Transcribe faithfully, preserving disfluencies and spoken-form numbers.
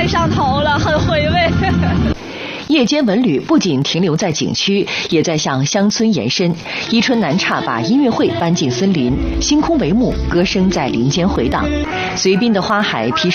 太上头了，很回味。 夜间文旅不仅停留在景区，也在向乡村延伸。伊春南岔把音乐会搬进森林，星空帷幕，歌声在林间回荡。随滨的花海披